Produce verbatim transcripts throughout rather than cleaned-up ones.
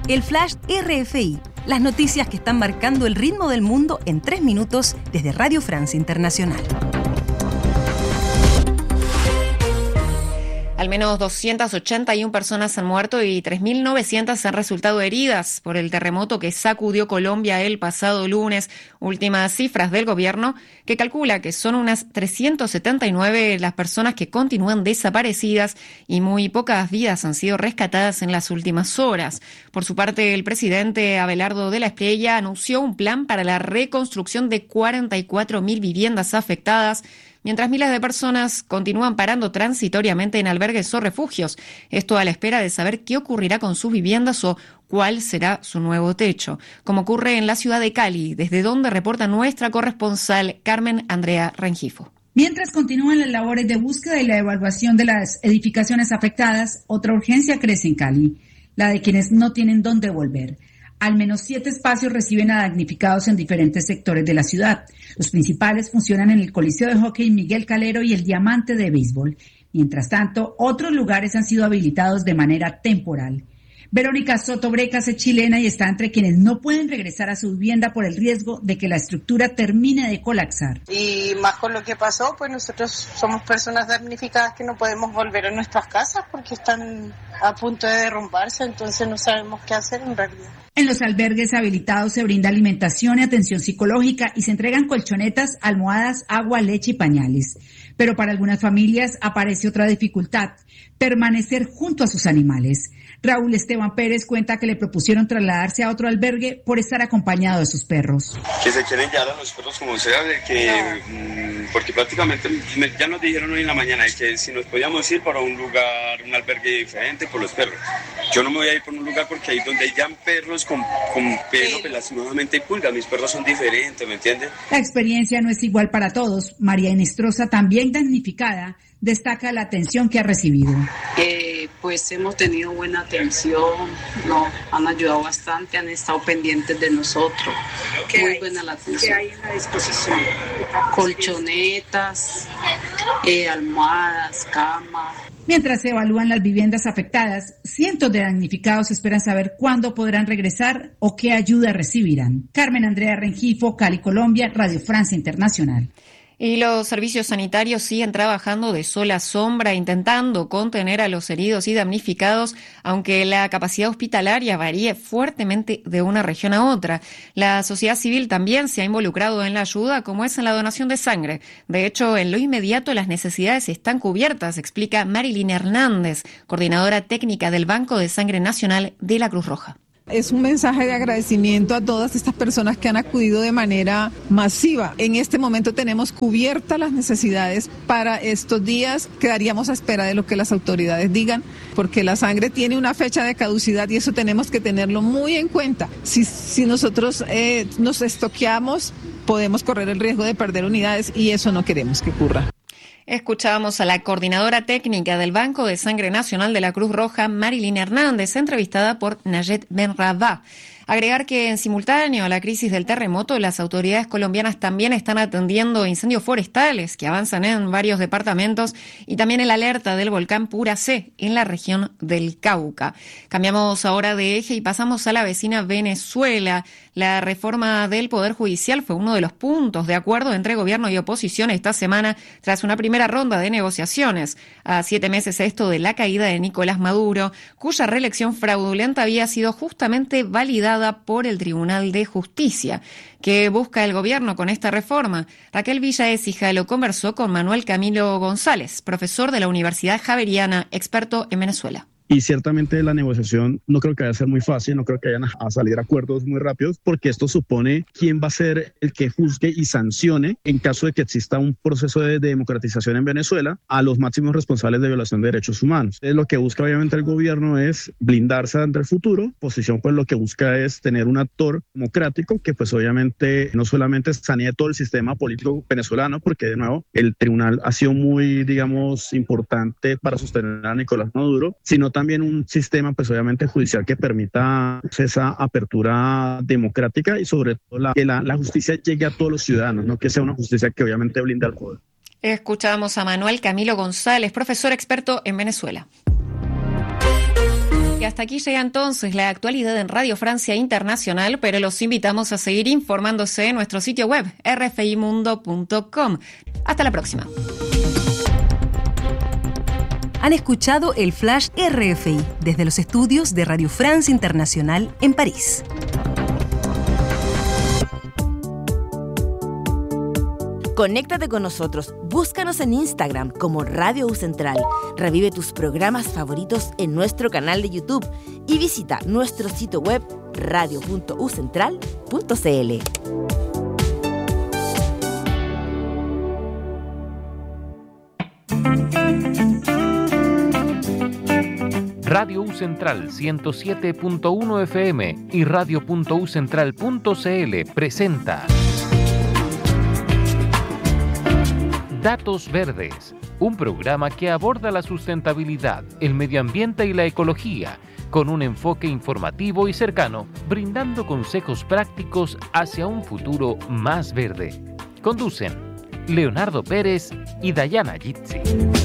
El Flash R F I, las noticias que están marcando el ritmo del mundo en tres minutos desde Radio Francia Internacional. Al menos doscientas ochenta y una personas han muerto y tres mil novecientas han resultado heridas por el terremoto que sacudió Colombia el pasado lunes. Últimas cifras del gobierno que calcula que son unas trescientas setenta y nueve las personas que continúan desaparecidas y muy pocas vidas han sido rescatadas en las últimas horas. Por su parte, el presidente Abelardo de la Espriella anunció un plan para la reconstrucción de cuarenta y cuatro mil viviendas afectadas, mientras miles de personas continúan parando transitoriamente en albergues o refugios. Esto a la espera de saber qué ocurrirá con sus viviendas o cuál será su nuevo techo. Como ocurre en la ciudad de Cali, desde donde reporta nuestra corresponsal Carmen Andrea Rengifo. Mientras continúan las labores de búsqueda y la evaluación de las edificaciones afectadas, otra urgencia crece en Cali, la de quienes no tienen dónde volver. Al menos siete espacios reciben a damnificados en diferentes sectores de la ciudad. Los principales funcionan en el Coliseo de Hockey Miguel Calero y el Diamante de Béisbol. Mientras tanto, otros lugares han sido habilitados de manera temporal. Verónica Soto Brecas es chilena y está entre quienes no pueden regresar a su vivienda por el riesgo de que la estructura termine de colapsar. Y más con lo que pasó, pues nosotros somos personas damnificadas que no podemos volver a nuestras casas porque están a punto de derrumbarse, entonces no sabemos qué hacer en realidad. En los albergues habilitados se brinda alimentación y atención psicológica y se entregan colchonetas, almohadas, agua, leche y pañales. Pero para algunas familias aparece otra dificultad: permanecer junto a sus animales. Raúl Esteban Pérez cuenta que le propusieron trasladarse a otro albergue por estar acompañado de sus perros. Que se quieren llevar a los perros como sea, de que, no. porque prácticamente ya nos dijeron hoy en la mañana de que si nos podíamos ir para un lugar, un albergue diferente por los perros. Yo no me voy a ir por un lugar porque ahí donde hayan perros con, con pelo, sí. Lastimosamente hay pulgas, mis perros son diferentes, ¿me entiendes? La experiencia no es igual para todos. María Inestrosa, también damnificada, destaca la atención que ha recibido. Eh, pues hemos tenido buena atención, no, han ayudado bastante, han estado pendientes de nosotros. Muy hay? buena la atención. ¿Qué hay en la disposición? Colchonetas, eh, almohadas, camas. Mientras se evalúan las viviendas afectadas, cientos de damnificados esperan saber cuándo podrán regresar o qué ayuda recibirán. Carmen Andrea Rengifo, Cali, Colombia, Radio Francia Internacional. Y los servicios sanitarios siguen trabajando de sol a sombra, intentando contener a los heridos y damnificados, aunque la capacidad hospitalaria varíe fuertemente de una región a otra. La sociedad civil también se ha involucrado en la ayuda, como es en la donación de sangre. De hecho, en lo inmediato las necesidades están cubiertas, explica Marilyn Hernández, coordinadora técnica del Banco de Sangre Nacional de la Cruz Roja. Es un mensaje de agradecimiento a todas estas personas que han acudido de manera masiva. En este momento tenemos cubiertas las necesidades para estos días. Quedaríamos a espera de lo que las autoridades digan, porque la sangre tiene una fecha de caducidad y eso tenemos que tenerlo muy en cuenta. Si, si nosotros eh, nos estoqueamos, podemos correr el riesgo de perder unidades y eso no queremos que ocurra. Escuchábamos a la coordinadora técnica del Banco de Sangre Nacional de la Cruz Roja, Marilyn Hernández, entrevistada por Nayet Benrabah. Agregar que en simultáneo a la crisis del terremoto, las autoridades colombianas también están atendiendo incendios forestales que avanzan en varios departamentos y también el alerta del volcán Puracé en la región del Cauca. Cambiamos ahora de eje y pasamos a la vecina Venezuela. La reforma del Poder Judicial fue uno de los puntos de acuerdo entre gobierno y oposición esta semana tras una primera ronda de negociaciones. A siete meses esto de la caída de Nicolás Maduro, cuya reelección fraudulenta había sido justamente validada por el Tribunal de Justicia. ¿Qué busca el gobierno con esta reforma? Raquel Villa Écija lo conversó con Manuel Camilo González, profesor de la Universidad Javeriana, experto en Venezuela. Y ciertamente la negociación no creo que vaya a ser muy fácil, no creo que vayan a salir acuerdos muy rápidos, porque esto supone quién va a ser el que juzgue y sancione en caso de que exista un proceso de democratización en Venezuela a los máximos responsables de violación de derechos humanos. Entonces, lo que busca obviamente el gobierno es blindarse ante el futuro. Posición pues lo que busca es tener un actor democrático que pues obviamente no solamente sanee todo el sistema político venezolano, porque de nuevo el tribunal ha sido muy, digamos, importante para sostener a Nicolás Maduro, sino también también un sistema, pues obviamente judicial, que permita esa apertura democrática y sobre todo la, que la, la justicia llegue a todos los ciudadanos, no que sea una justicia que obviamente blinda al poder. Escuchamos a Manuel Camilo González, profesor experto en Venezuela. Y hasta aquí llega entonces la actualidad en Radio Francia Internacional, pero los invitamos a seguir informándose en nuestro sitio web r f i mundo punto com. Hasta la próxima. Han escuchado el Flash R F I desde los estudios de Radio France Internacional en París. Conéctate con nosotros, búscanos en Instagram como Radio U Central, revive tus programas favoritos en nuestro canal de YouTube y visita nuestro sitio web radio punto u central punto c l. Radio U Central ciento siete punto uno F M y radio punto u central punto c l presenta Datos Verdes, un programa que aborda la sustentabilidad, el medio ambiente y la ecología, con un enfoque informativo y cercano, brindando consejos prácticos hacia un futuro más verde. Conducen Leonardo Pérez y Dayana Yitzi.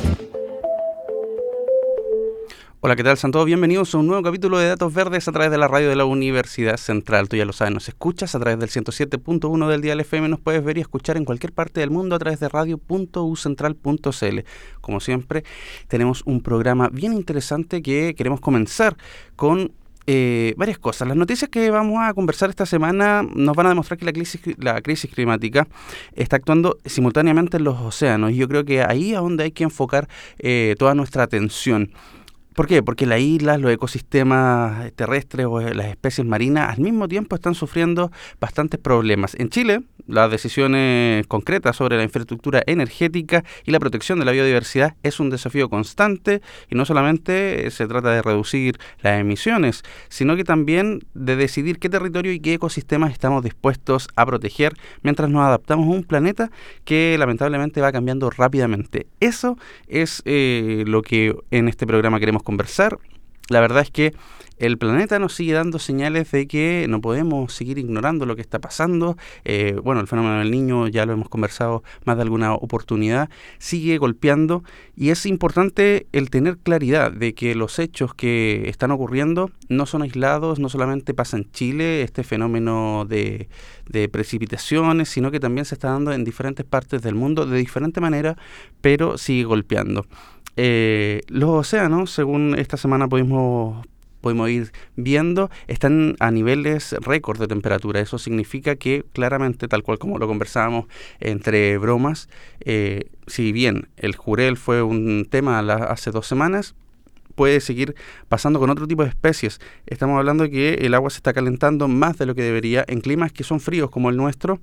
Hola, ¿qué tal? Sean todos bienvenidos a un nuevo capítulo de Datos Verdes a través de la radio de la Universidad Central. Tú ya lo sabes, nos escuchas a través del ciento siete punto uno del dial F M, nos puedes ver y escuchar en cualquier parte del mundo a través de radio punto u central punto c l. Como siempre, tenemos un programa bien interesante que queremos comenzar con eh, varias cosas. Las noticias que vamos a conversar esta semana nos van a demostrar que la crisis, la crisis climática está actuando simultáneamente en los océanos, y yo creo que ahí es donde hay que enfocar eh, toda nuestra atención. ¿Por qué? Porque las islas, los ecosistemas terrestres o las especies marinas al mismo tiempo están sufriendo bastantes problemas. En Chile, las decisiones concretas sobre la infraestructura energética y la protección de la biodiversidad es un desafío constante, y no solamente se trata de reducir las emisiones, sino que también de decidir qué territorio y qué ecosistemas estamos dispuestos a proteger mientras nos adaptamos a un planeta que lamentablemente va cambiando rápidamente. Eso es eh, lo que en este programa queremos conversar. La verdad es que el planeta nos sigue dando señales de que no podemos seguir ignorando lo que está pasando. Eh, bueno, el fenómeno del Niño ya lo hemos conversado más de alguna oportunidad, sigue golpeando, y es importante el tener claridad de que los hechos que están ocurriendo no son aislados, no solamente pasa en Chile este fenómeno de, de precipitaciones, sino que también se está dando en diferentes partes del mundo de diferente manera, pero sigue golpeando. Eh, los océanos, según esta semana pudimos, pudimos ir viendo, están a niveles récord de temperatura. Eso significa que claramente, tal cual como lo conversábamos entre bromas, eh, si bien el jurel fue un tema la, hace dos semanas, puede seguir pasando con otro tipo de especies. Estamos hablando de que el agua se está calentando más de lo que debería en climas que son fríos como el nuestro,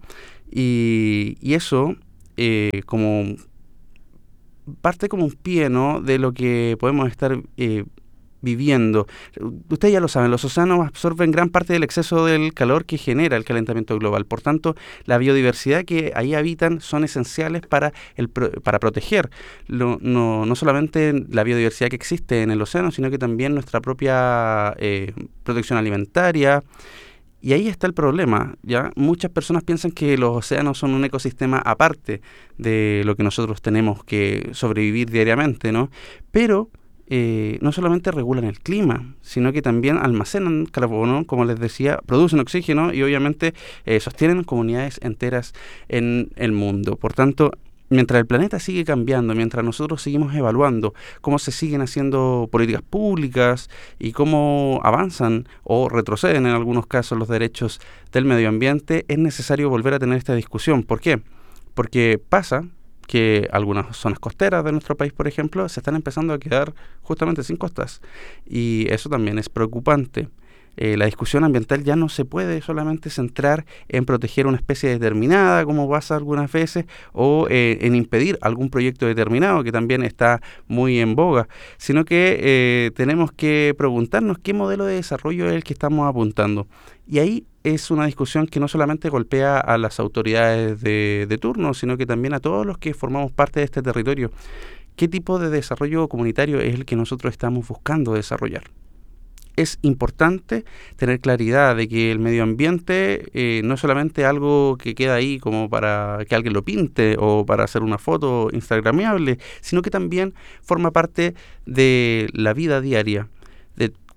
y, y eso eh, como parte como un pie, ¿no?, de lo que podemos estar eh, viviendo. Ustedes ya lo saben, los océanos absorben gran parte del exceso del calor que genera el calentamiento global. Por tanto, la biodiversidad que ahí habitan son esenciales para el para proteger lo, no, no solamente la biodiversidad que existe en el océano, sino que también nuestra propia eh, protección alimentaria. Y ahí está el problema, ¿ya? Muchas personas piensan que los océanos son un ecosistema aparte de lo que nosotros tenemos que sobrevivir diariamente, ¿no? Pero eh, no solamente regulan el clima, sino que también almacenan carbono, como les decía, producen oxígeno y obviamente eh, sostienen comunidades enteras en el mundo. Por tanto, mientras el planeta sigue cambiando, mientras nosotros seguimos evaluando cómo se siguen haciendo políticas públicas y cómo avanzan o retroceden en algunos casos los derechos del medio ambiente, es necesario volver a tener esta discusión. ¿Por qué? Porque pasa que algunas zonas costeras de nuestro país, por ejemplo, se están empezando a quedar justamente sin costas, y eso también es preocupante. Eh, la discusión ambiental ya no se puede solamente centrar en proteger una especie determinada, como pasa algunas veces, o eh, en impedir algún proyecto determinado, que también está muy en boga, sino que eh, tenemos que preguntarnos qué modelo de desarrollo es el que estamos apuntando. Y ahí es una discusión que no solamente golpea a las autoridades de, de turno, sino que también a todos los que formamos parte de este territorio. ¿Qué tipo de desarrollo comunitario es el que nosotros estamos buscando desarrollar? Es importante tener claridad de que el medio ambiente eh, no es solamente algo que queda ahí como para que alguien lo pinte o para hacer una foto instagramiable, sino que también forma parte de la vida diaria, de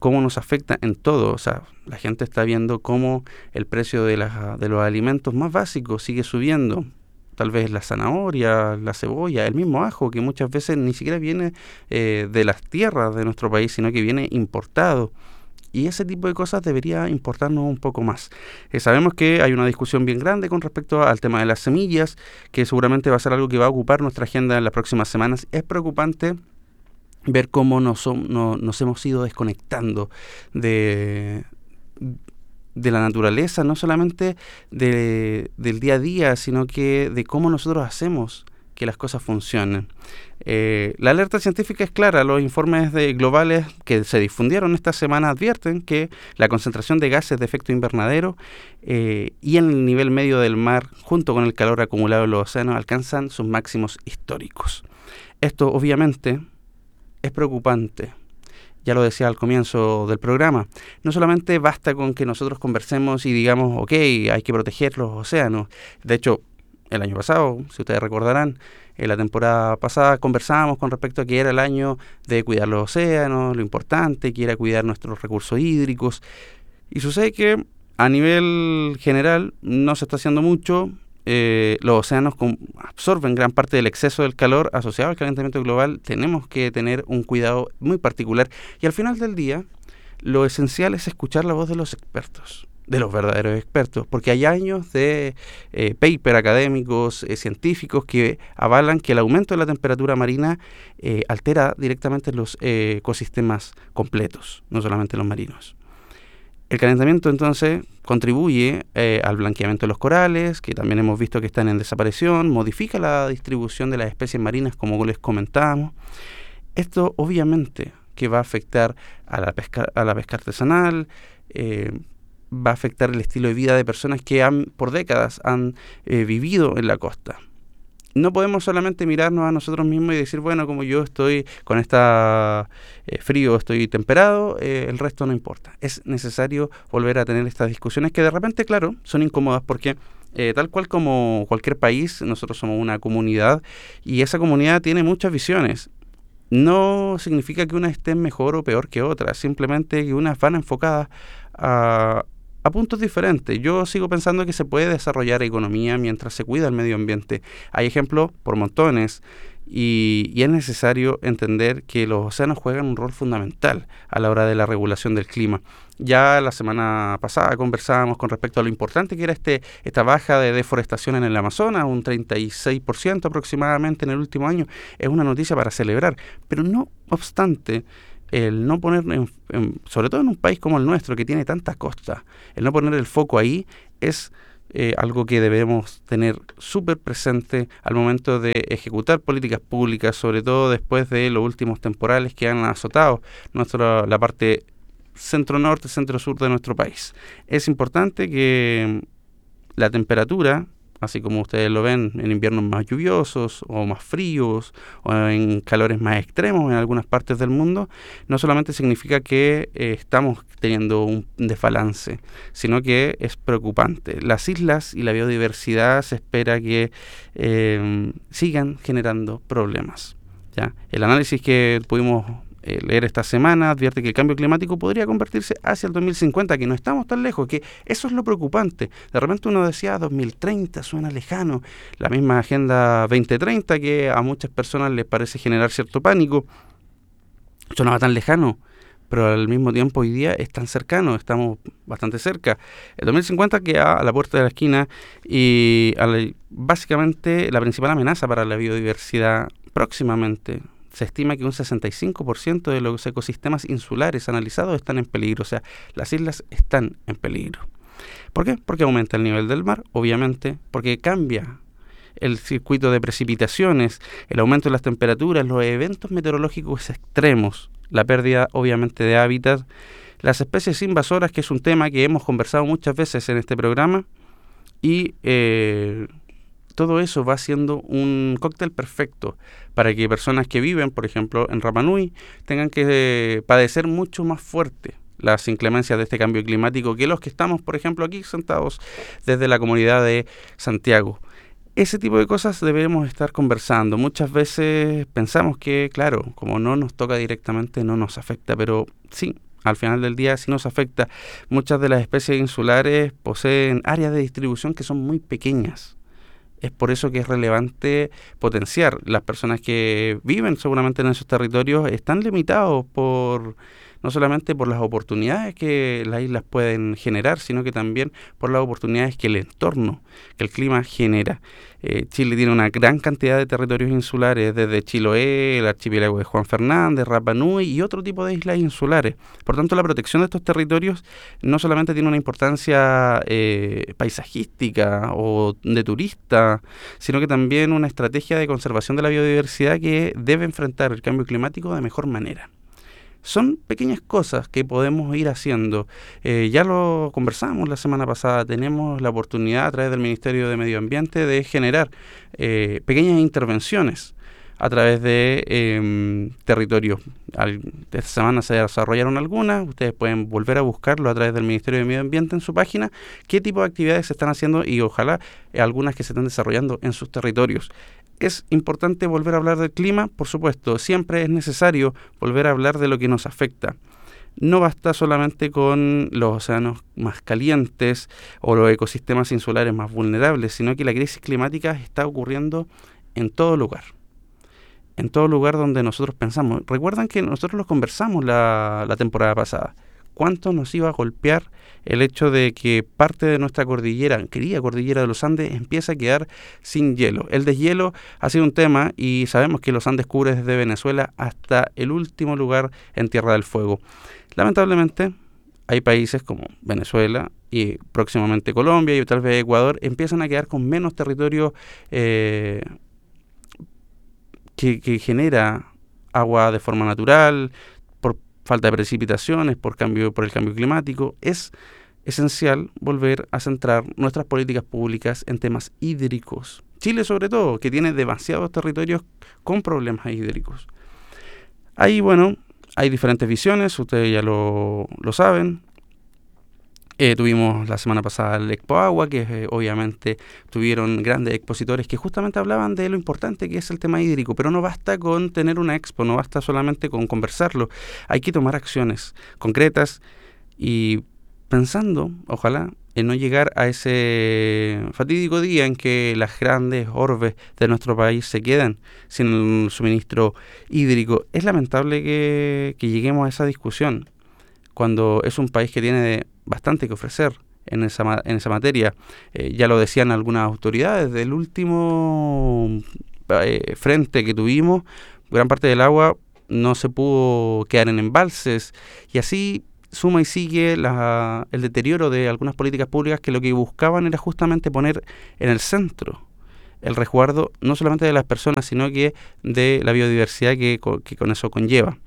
cómo nos afecta en todo. O sea, la gente está viendo cómo el precio de, la, de los alimentos más básicos sigue subiendo. Tal vez la zanahoria, la cebolla, el mismo ajo, que muchas veces ni siquiera viene eh, de las tierras de nuestro país, sino que viene importado. Y ese tipo de cosas debería importarnos un poco más. Eh, sabemos que hay una discusión bien grande con respecto al tema de las semillas, que seguramente va a ser algo que va a ocupar nuestra agenda en las próximas semanas. Es preocupante ver cómo nos, no, nos hemos ido desconectando de... de la naturaleza, no solamente de, del día a día, sino que de cómo nosotros hacemos que las cosas funcionen. Eh, la alerta científica es clara. Los informes de globales que se difundieron esta semana advierten que la concentración de gases de efecto invernadero eh, y en el nivel medio del mar, junto con el calor acumulado en los océanos, alcanzan sus máximos históricos. Esto, obviamente, es preocupante. Ya lo decía al comienzo del programa, no solamente basta con que nosotros conversemos y digamos, ok, hay que proteger los océanos. De hecho, el año pasado, si ustedes recordarán, en la temporada pasada conversábamos con respecto a que era el año de cuidar los océanos, lo importante que era cuidar nuestros recursos hídricos. Y sucede que a nivel general no se está haciendo mucho. Eh, los océanos com- absorben gran parte del exceso del calor asociado al calentamiento global. Tenemos que tener un cuidado muy particular y al final del día lo esencial es escuchar la voz de los expertos, de los verdaderos expertos, porque hay años de eh, paper académicos, eh, científicos que avalan que el aumento de la temperatura marina eh, altera directamente los eh, ecosistemas completos, no solamente los marinos. El calentamiento entonces contribuye eh, al blanqueamiento de los corales, que también hemos visto que están en desaparición, modifica la distribución de las especies marinas, como les comentábamos. Esto obviamente que va a afectar a la pesca, a la pesca artesanal, eh, va a afectar el estilo de vida de personas que han por décadas han eh, vivido en la costa. No podemos solamente mirarnos a nosotros mismos y decir, bueno, como yo estoy con esta eh, frío, estoy temperado, eh, el resto no importa. Es necesario volver a tener estas discusiones que de repente, claro, son incómodas porque eh, tal cual como cualquier país, nosotros somos una comunidad y esa comunidad tiene muchas visiones. No significa que unas estén mejor o peor que otras, simplemente que unas van enfocadas a... a puntos diferentes. Yo sigo pensando que se puede desarrollar economía mientras se cuida el medio ambiente. Hay ejemplos por montones y, y es necesario entender que los océanos juegan un rol fundamental a la hora de la regulación del clima. Ya la semana pasada conversábamos con respecto a lo importante que era este esta baja de deforestación en el Amazonas, un treinta y seis por ciento aproximadamente en el último año. Es una noticia para celebrar, pero no obstante, el no poner, en, en, sobre todo en un país como el nuestro, que tiene tantas costas, el no poner el foco ahí es eh, algo que debemos tener súper presente al momento de ejecutar políticas públicas, sobre todo después de los últimos temporales que han azotado nuestra, la parte centro-norte, centro-sur de nuestro país. Es importante que la temperatura, así como ustedes lo ven en inviernos más lluviosos o más fríos o en calores más extremos en algunas partes del mundo, no solamente significa que eh, estamos teniendo un desbalance, sino que es preocupante. Las islas y la biodiversidad se espera que eh, sigan generando problemas, ¿ya? El análisis que pudimos Eh, leer esta semana advierte que el cambio climático podría convertirse hacia el dos mil cincuenta, que no estamos tan lejos, que eso es lo preocupante. De repente uno decía dos mil treinta, suena lejano, la misma Agenda veinte treinta que a muchas personas les parece generar cierto pánico, sonaba tan lejano, pero al mismo tiempo hoy día es tan cercano, estamos bastante cerca. El dos mil cincuenta queda a la puerta de la esquina y a la, básicamente la principal amenaza para la biodiversidad próximamente. Se estima que un sesenta y cinco por ciento de los ecosistemas insulares analizados están en peligro, o sea, las islas están en peligro. ¿Por qué? Porque aumenta el nivel del mar, obviamente, porque cambia el circuito de precipitaciones, el aumento de las temperaturas, los eventos meteorológicos extremos, la pérdida, obviamente, de hábitat, las especies invasoras, que es un tema que hemos conversado muchas veces en este programa, y eh, todo eso va siendo un cóctel perfecto para que personas que viven, por ejemplo, en Rapa Nui, tengan que eh, padecer mucho más fuerte las inclemencias de este cambio climático que los que estamos, por ejemplo, aquí sentados desde la comunidad de Santiago. Ese tipo de cosas debemos estar conversando. Muchas veces pensamos que, claro, como no nos toca directamente, no nos afecta, pero sí, al final del día sí nos afecta. Muchas de las especies insulares poseen áreas de distribución que son muy pequeñas. Es por eso que es relevante potenciar. Las personas que viven seguramente en esos territorios están limitados por no solamente por las oportunidades que las islas pueden generar, sino que también por las oportunidades que el entorno, que el clima genera. Eh, Chile tiene una gran cantidad de territorios insulares, desde Chiloé, el archipiélago de Juan Fernández, Rapa Nui y otro tipo de islas insulares. Por tanto, la protección de estos territorios no solamente tiene una importancia eh, paisajística o de turista, sino que también una estrategia de conservación de la biodiversidad que debe enfrentar el cambio climático de mejor manera. Son pequeñas cosas que podemos ir haciendo. Eh, ya lo conversamos la semana pasada, tenemos la oportunidad a través del Ministerio de Medio Ambiente de generar eh, pequeñas intervenciones a través de eh, territorios. Al, esta semana se desarrollaron algunas, ustedes pueden volver a buscarlo a través del Ministerio de Medio Ambiente en su página, qué tipo de actividades se están haciendo y ojalá eh, algunas que se están desarrollando en sus territorios. ¿Es importante volver a hablar del clima? Por supuesto, siempre es necesario volver a hablar de lo que nos afecta. No basta solamente con los océanos más calientes o los ecosistemas insulares más vulnerables, sino que la crisis climática está ocurriendo en todo lugar. En todo lugar donde nosotros pensamos. Recuerdan que nosotros lo conversamos la, la temporada pasada. ¿Cuánto nos iba a golpear el hecho de que parte de nuestra cordillera, querida cordillera de los Andes, empieza a quedar sin hielo? El deshielo ha sido un tema y sabemos que los Andes cubre desde Venezuela hasta el último lugar en Tierra del Fuego. Lamentablemente, hay países como Venezuela y próximamente Colombia y tal vez Ecuador empiezan a quedar con menos territorio eh, que, que genera agua de forma natural, por falta de precipitaciones, por cambio, por el cambio climático. Es esencial volver a centrar nuestras políticas públicas en temas hídricos. Chile, sobre todo, que tiene demasiados territorios con problemas hídricos. Ahí, bueno, hay diferentes visiones, ustedes ya lo, lo saben. Eh, tuvimos la semana pasada el Expo Agua, que eh, obviamente tuvieron grandes expositores que justamente hablaban de lo importante que es el tema hídrico, pero no basta con tener una expo, no basta solamente con conversarlo, hay que tomar acciones concretas y pensando, ojalá, en no llegar a ese fatídico día en que las grandes orbes de nuestro país se quedan sin el suministro hídrico. Es lamentable que, que lleguemos a esa discusión cuando es un país que tiene bastante que ofrecer en esa, en esa materia. Eh, ya lo decían algunas autoridades, del último eh, frente que tuvimos, gran parte del agua no se pudo quedar en embalses, y así suma y sigue la, el deterioro de algunas políticas públicas que lo que buscaban era justamente poner en el centro el resguardo no solamente de las personas, sino que de la biodiversidad que, que con eso conlleva.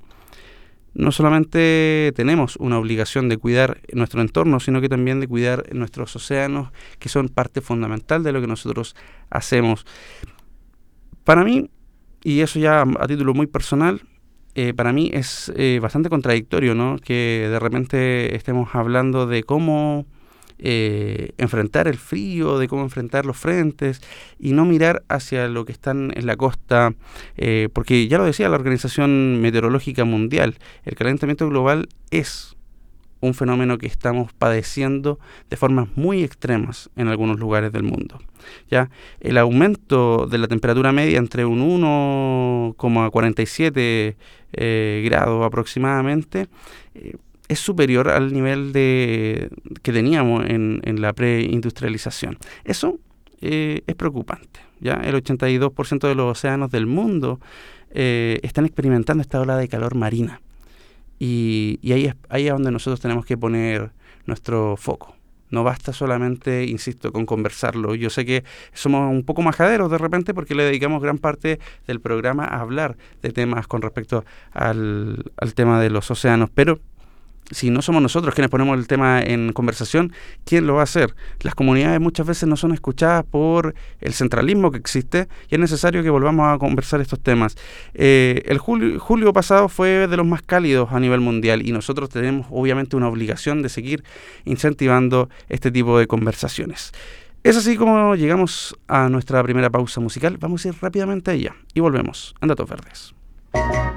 No solamente tenemos una obligación de cuidar nuestro entorno, sino que también de cuidar nuestros océanos, que son parte fundamental de lo que nosotros hacemos. Para mí, y eso ya a título muy personal, eh, para mí es eh, bastante contradictorio, ¿no?, que de repente estemos hablando de cómo eh, enfrentar el frío, de cómo enfrentar los frentes y no mirar hacia lo que están en la costa, eh, porque ya lo decía la Organización Meteorológica Mundial, el calentamiento global es un fenómeno que estamos padeciendo de formas muy extremas en algunos lugares del mundo. Ya el aumento de la temperatura media entre un uno coma cuarenta y siete eh, grados aproximadamente eh, es superior al nivel de que teníamos en, en la preindustrialización. Eso eh, es preocupante. Ya el ochenta y dos por ciento de los océanos del mundo eh, están experimentando esta ola de calor marina. Y, y ahí, es, ahí es donde nosotros tenemos que poner nuestro foco. No basta solamente, insisto, con conversarlo. Yo sé que somos un poco majaderos de repente porque le dedicamos gran parte del programa a hablar de temas con respecto al, al tema de los océanos, pero si no somos nosotros quienes ponemos el tema en conversación, ¿quién lo va a hacer? Las comunidades muchas veces no son escuchadas por el centralismo que existe y es necesario que volvamos a conversar estos temas. Eh, el julio, julio pasado fue de los más cálidos a nivel mundial y nosotros tenemos obviamente una obligación de seguir incentivando este tipo de conversaciones. Es así como llegamos a nuestra primera pausa musical. Vamos a ir rápidamente a ella y volvemos en Datos Verdes.